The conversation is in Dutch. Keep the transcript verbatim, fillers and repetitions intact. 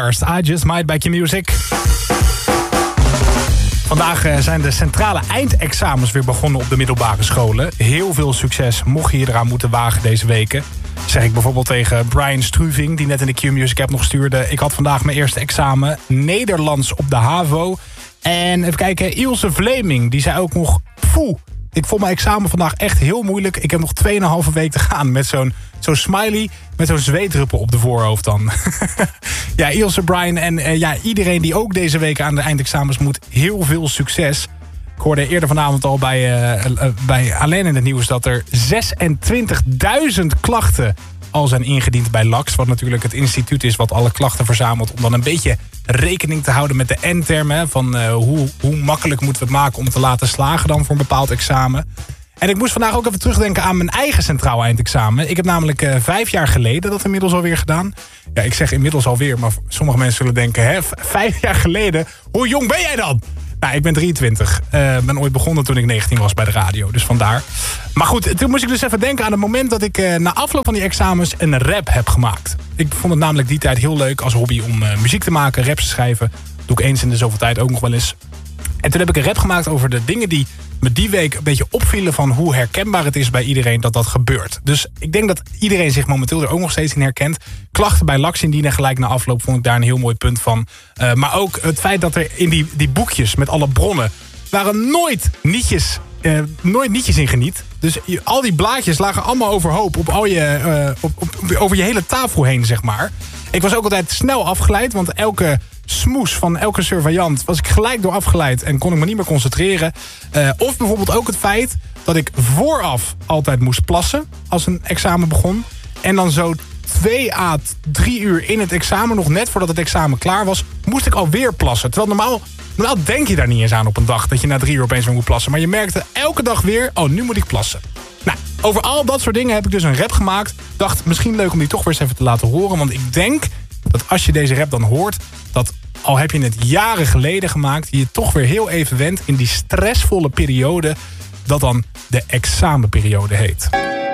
Stars. I Just Might bij Q-Music. Vandaag zijn de centrale eindexamens weer begonnen op de middelbare scholen. Heel veel succes mocht je je eraan moeten wagen deze weken. Zeg ik bijvoorbeeld tegen Brian Struving, die net in de Q-Music app nog stuurde. Ik had vandaag mijn eerste examen Nederlands op de HAVO. En even kijken, Ilse Vleming, die zei ook nog... Poeh, ik vond mijn examen vandaag echt heel moeilijk. Ik heb nog tweeënhalve week te gaan met zo'n zo'n smiley... met zo'n zweetdruppel op de voorhoofd dan. Ja, Ilse, Brian en uh, ja, iedereen die ook deze week aan de eindexamens moet... heel veel succes. Ik hoorde eerder vanavond al bij, uh, uh, bij Alain in het nieuws... dat er zesentwintigduizend klachten al zijn ingediend bij L A X... wat natuurlijk het instituut is wat alle klachten verzamelt... om dan een beetje rekening te houden met de N-termen... van uh, hoe, hoe makkelijk moeten we het maken om te laten slagen... dan voor een bepaald examen. En ik moest vandaag ook even terugdenken aan mijn eigen centraal eindexamen. Ik heb namelijk uh, vijf jaar geleden dat inmiddels alweer gedaan. Ja, ik zeg inmiddels alweer, maar sommige mensen zullen denken... hè, vijf jaar geleden, hoe jong ben jij dan? Nou, ik ben drieëntwintig. Ik uh, ben ooit begonnen toen ik negentien was bij de radio, dus vandaar. Maar goed, toen moest ik dus even denken aan het moment... dat ik uh, na afloop van die examens een rap heb gemaakt. Ik vond het namelijk die tijd heel leuk als hobby om uh, muziek te maken, raps te schrijven. Doe ik eens in de zoveel tijd ook nog wel eens. En toen heb ik een rap gemaakt over de dingen die me die week een beetje opvielen... van hoe herkenbaar het is bij iedereen dat dat gebeurt. Dus ik denk dat iedereen zich momenteel er ook nog steeds in herkent. Klachten bij L A X indienen gelijk na afloop vond ik daar een heel mooi punt van. Uh, maar ook het feit dat er in die, die boekjes met alle bronnen... waren nooit nietjes, uh, nooit nietjes in geniet. Dus je, al die blaadjes lagen allemaal overhoop op al je, uh, op, op, over je hele tafel heen, zeg maar. Ik was ook altijd snel afgeleid, want elke smoes van elke surveillant was ik gelijk door afgeleid en kon ik me niet meer concentreren. Uh, of bijvoorbeeld ook het feit dat ik vooraf altijd moest plassen als een examen begon. En dan zo twee à drie uur in het examen, nog net voordat het examen klaar was, moest ik alweer plassen. Terwijl normaal, normaal denk je daar niet eens aan op een dag dat je na drie uur opeens weer moet plassen. Maar je merkte elke dag weer, oh, nu moet ik plassen. Nou, over al dat soort dingen heb ik dus een rap gemaakt. Dacht, misschien leuk om die toch weer eens even te laten horen. Want ik denk dat als je deze rap dan hoort, dat al heb je het jaren geleden gemaakt, je je toch weer heel even wendt in die stressvolle periode dat dan de examenperiode heet.